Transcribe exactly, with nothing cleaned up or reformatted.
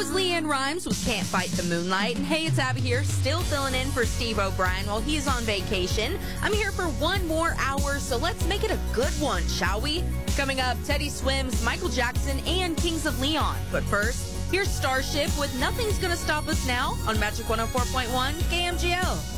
was Leanne Rhymes with Can't Fight the Moonlight. And hey, it's Abby here, still filling in for Steve O'Brien while he's on vacation. I'm here for one more hour, so let's make it a good one, shall we? Coming up, Teddy Swims, Michael Jackson, and Kings of Leon. But first, here's Starship with Nothing's Gonna Stop Us Now on Magic one oh four point one K M G L.